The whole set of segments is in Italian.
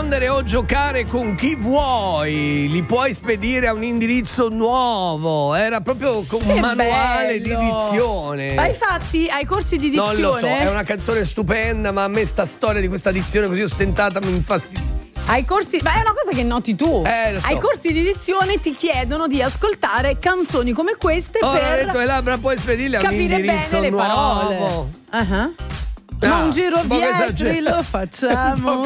rispondere o giocare con chi vuoi. Li puoi spedire a un indirizzo nuovo. Era proprio con un manuale di dizione. Ma infatti ai corsi di dizione? Non lo so, è una canzone stupenda, ma a me sta storia di questa dizione così ostentata mi infastidisce. Ai corsi, ma è una cosa che noti tu. Lo so. Ai corsi di dizione ti chiedono di ascoltare canzoni come queste per detto, e Labra puoi spedirle a un capire indirizzo bene le parole. nuovo. Ma un giro dietro lo facciamo.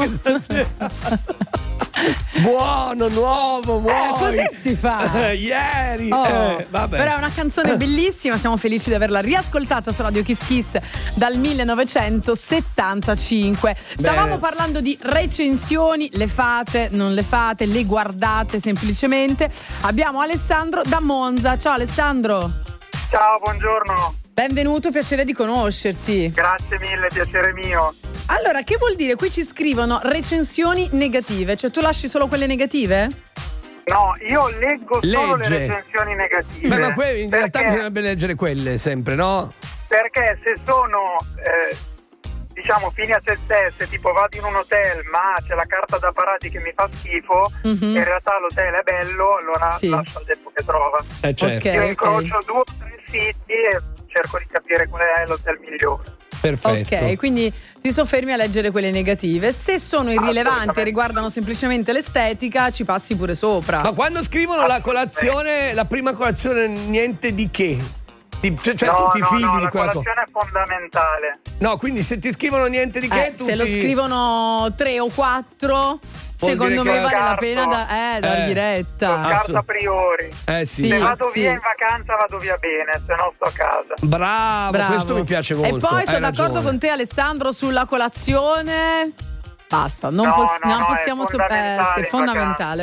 Buono, nuovo, vuoi? Così si fa. Ieri. Vabbè. Però è una canzone bellissima, siamo felici di averla riascoltata su Radio Kiss Kiss dal 1975. Stavamo parlando di recensioni, le fate, non le fate, le guardate semplicemente. Abbiamo Alessandro da Monza. Ciao Alessandro. Ciao, buongiorno. Benvenuto, piacere di conoscerti. Grazie mille, piacere mio. Allora, che vuol dire? Qui ci scrivono recensioni negative, cioè tu lasci solo quelle negative? No, io leggo solo le recensioni negative. Ma in realtà bisognerebbe leggere quelle sempre, no? Perché se sono diciamo fini a se stesse, tipo vado in un hotel ma c'è la carta da parati che mi fa schifo, e in realtà l'hotel è bello, allora lascio il tempo che trova. Certo. Io incrocio 2 o 3 siti e cerco di capire qual è l'hotel migliore. Perfetto. Ok, quindi ti soffermi a leggere quelle negative. Se sono irrilevanti e riguardano semplicemente l'estetica, ci passi pure sopra. Ma quando scrivono la colazione, la prima colazione, niente di che? Cioè tu ti fidi di quella cosa? La colazione è fondamentale. No, quindi se ti scrivono niente di che, tu se lo scrivono 3 o 4, secondo me vale la pena dar diretta. Carta a priori. Sì. Se vado via in vacanza vado via bene, se no sto a casa. Bravo, questo mi piace molto. E poi sono d'accordo con te Alessandro sulla colazione. Basta, non possiamo è fondamentale.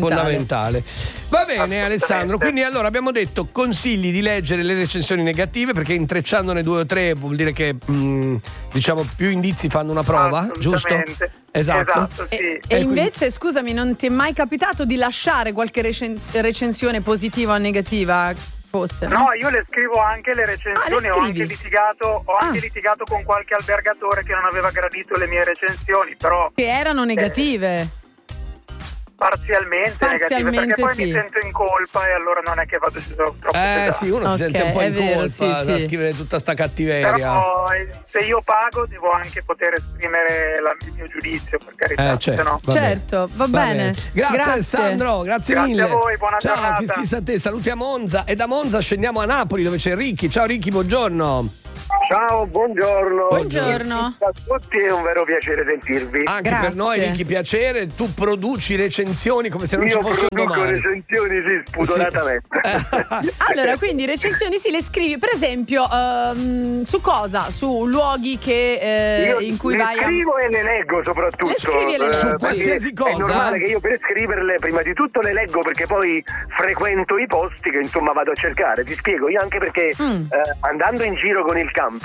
Va bene Alessandro, quindi allora abbiamo detto consigli di leggere le recensioni negative, perché intrecciandone 2 o 3 vuol dire che diciamo più indizi fanno una prova, giusto? Esatto, sì. E invece scusami, non ti è mai capitato di lasciare qualche recensione positiva o negativa? No, io le scrivo anche le recensioni, ho anche litigato con qualche albergatore che non aveva gradito le mie recensioni, però che erano negative. Parzialmente negative, perché poi mi sento in colpa e allora non è che vado troppo pesato. Sì, uno si sente un po' in colpa da scrivere tutta sta cattiveria. Però se io pago devo anche poter esprimere il mio giudizio, per carità. Certo, va bene. Grazie Alessandro, grazie mille. Grazie a voi, buona giornata. Ciao, chi a te, saluti a Monza, e da Monza scendiamo a Napoli dove c'è Ricky. Ciao Ricky, buongiorno. Ciao, buongiorno. Buongiorno. A tutti è un vero piacere sentirvi. Anche per noi, Ricky, piacere. Tu produci recensioni come se non ci fosse un domani. Io produco recensioni, spudoratamente. Allora, quindi recensioni le scrivi, per esempio, su cosa? Su luoghi che in cui vai a... Le scrivo e le leggo soprattutto. Le scrivi e le su qualsiasi cosa. È normale che io per scriverle prima di tutto le leggo, perché poi frequento i posti che insomma vado a cercare. Ti spiego, io anche perché andando in giro con il camper,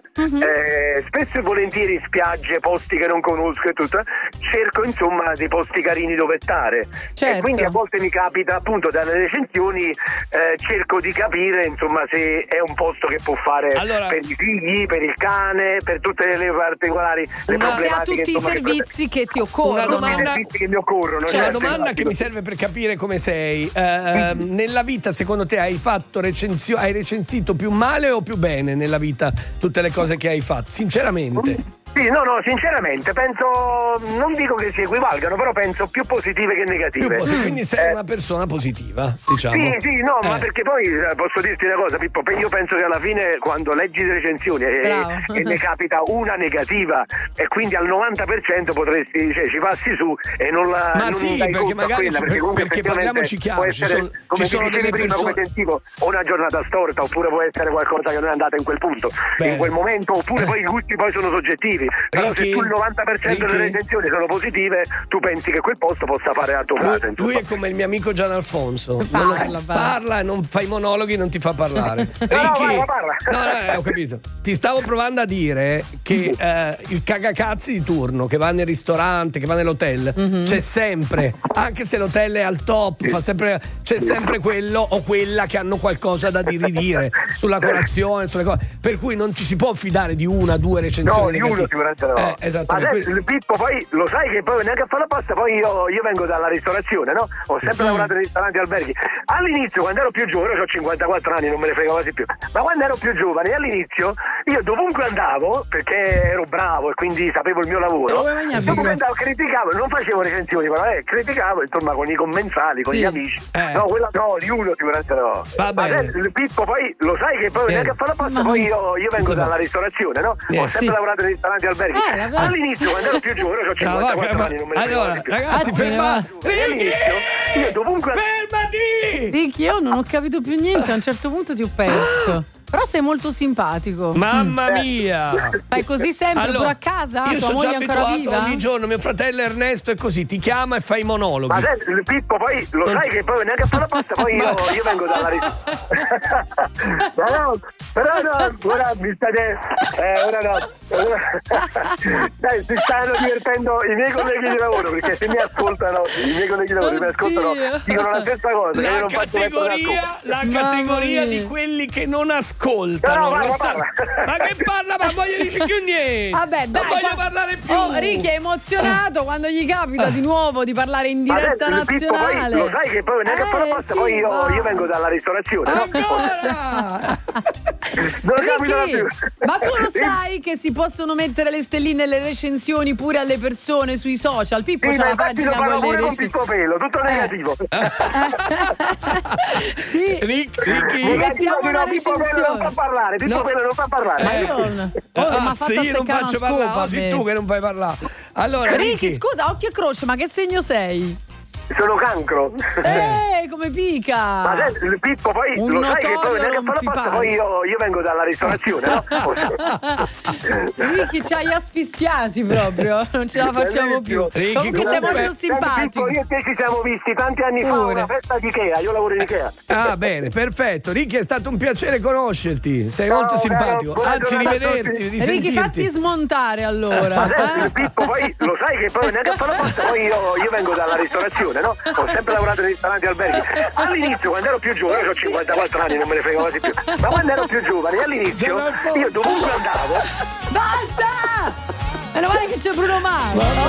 spesso e volentieri spiagge, posti che non conosco e tutto, cerco insomma dei posti carini dove stare. Certo. E quindi a volte mi capita appunto dalle recensioni, cerco di capire insomma se è un posto che può fare per i figli, per il cane, per tutte le particolari se ha tutti i servizi che ti occorrono. Che mi occorrono. C'è una domanda che mi serve per capire come sei. Nella vita, secondo te, hai recensito più male o più bene nella vita tutte le cose che hai fatto, sinceramente? Sì, no, sinceramente penso, non dico che si equivalgano, però penso più positive che negative. Quindi sei una persona positiva, diciamo. Sì, ma perché poi posso dirti una cosa, Pippo, io penso che alla fine quando leggi le recensioni e ne capita una negativa, e quindi al 90% potresti, ci passi su e non la Ma sì, dai perché magari perché parliamoci chiaro, ci sono delle prima, come sentivo, o una giornata storta, oppure può essere qualcosa che non è andata in quel punto, in quel momento, oppure poi i gusti poi sono soggettivi. Però se tu il 90% delle recensioni sono positive, tu pensi che quel posto possa fare la tua casa. Lui è come il mio amico Gian Alfonso, parla e non fai monologhi, non ti fa parlare. parla. Ho capito. Ti stavo provando a dire che il cagacazzi di turno che va nel ristorante, che va nell'hotel, c'è sempre, anche se l'hotel è al top, c'è sempre quello o quella che hanno qualcosa da ridire sulla colazione, sulle cose, per cui non ci si può fidare di 1 o 2 recensioni negative. sicuramente no. Esattamente. Ma Pippo, poi lo sai che poi neanche a fare la pasta, poi io vengo dalla ristorazione, no? Ho sempre lavorato in ristoranti e alberghi. All'inizio, quando ero più giovane, io ho 54 anni, non me ne frega quasi più, ma quando ero più giovane, all'inizio, io dovunque andavo, perché ero bravo e quindi sapevo il mio lavoro, dovunque andavo criticavo, non facevo recensioni, ma criticavo, insomma, con i commensali, con gli amici. No, quella no, di uno sicuramente no. Va bene. Pippo, poi lo sai che poi neanche a fare la pasta, poi io vengo dalla ristorazione, no? Ho sempre lavorato in ristoranti e alberghi. All'inizio, quando ero più giovane, ho 54 anni, non me ne frega quasi più. Ragazzi, fermate! Io dovunque... Fermati! Ricky, io non ho capito più niente, a un certo punto ti ho perso. Però sei molto simpatico. Mamma mia! Fai così sempre, pure a casa? Io Tua sono già moglie ancora abituato viva? ogni giorno, mio fratello Ernesto è così, ti chiama e fai i monologhi. Ma senti, Pippo, poi lo sai che poi neanche a fare la pasta, poi io vengo dalla però no, ora mi state... ora no. Dai, si stanno divertendo i miei colleghi di lavoro, perché se mi ascoltano, i miei colleghi di lavoro mi ascoltano, dicono la stessa cosa. La categoria di quelli che non ascoltano. Ma che parla? Ma voglio dire più niente. Vabbè, dai, non voglio parlare più. Ricky è emozionato quando gli capita di nuovo di parlare in diretta nazionale. Poi, lo sai che poi neanche a fare la pasta, poi io vengo dalla ristorazione. Ancora! Non capita più. Ma tu lo sai che si possono mettere le stelline e le recensioni pure alle persone sui social? Pippo c'ha la pagina con quelle con Pippo Pelo, tutto negativo. Sì. Ricky, mettiamo una Pippo Pelo non fa parlare, Pippo Pelo non fa parlare. Ma io se io non faccio parlare, sei tu che non fai parlare. Allora, Ricky, scusa, occhio e croce, ma che segno sei? Sono cancro. Come pica. Ma senti, Pippo, poi lo sai che poi neanche a fare la pasta, poi io vengo dalla ristorazione, no? Ricky, ci hai asfissiati proprio, non ce la facciamo più. Ricky, comunque sei molto simpatico. Pippo, io e te ci siamo visti tanti anni fa a una festa di Ikea, io lavoro in Ikea. Ah, bene, perfetto. Ricky, è stato un piacere conoscerti, sei molto simpatico. Anzi, rivederti, di Ricky, fatti smontare allora. Ma senti, Pippo, poi lo sai che poi neanche a fare la pasta, poi io vengo dalla ristorazione, no? Ho sempre lavorato in ristoranti e alberghi. All'inizio, quando ero più giovane, io ho 54 anni, non me ne frega quasi più, ma quando ero più giovane, all'inizio, io dovunque andavo... Basta! Meno male che c'è Bruno Mars.